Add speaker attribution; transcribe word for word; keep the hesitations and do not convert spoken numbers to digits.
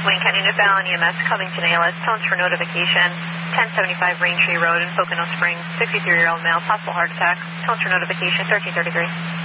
Speaker 1: Wayne County, Newfoundland E M S, Covington A L S, tones for notification, ten seventy-five Raintree Road in Pocono Springs, sixty-three-year-old male, possible heart attack, tones for notification, thirteen thirty-three.